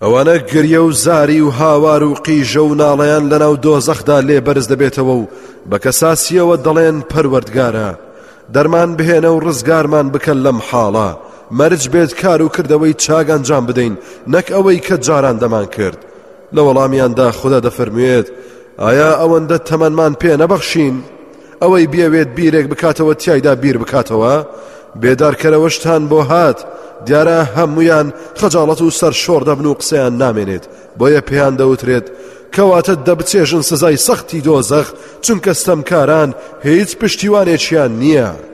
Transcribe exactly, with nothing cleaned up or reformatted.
ئەوانە گریە و زاری و هاوار و قیژە و ناڵەیان لەناو دۆزەخدا لێ بەرز دەبێتەوە و بە کەساسیەوە دەڵێن پەروەردگارە دەرمان بهێنە و ڕزگارمان بکە لەم حاڵە مەرج بێت کار و کردەوەی چاک ئەنجام بدەین نەک ئەوەی کە جاران دەمان کرد. لە وەڵامیاندا خوددا دەفەرموێت ئایا ئەوەندە تەمەنمان پێ نەبەخشین ئەوەی بێوێت بیرێک بکاتەوە تیایدا بیر بکاتەوە بێدارکەرەوەشتان بۆ هات دیارە هەمویان خەجاڵەت و سەر شۆڕ دەبن و قسەیان نامێنێت بۆیە پێیان دەوترێت کەواتە دەبچێژن سزای سەختی دۆزەخ چونکە ستەمکاران هیچ پشتیوانێکیان نییە.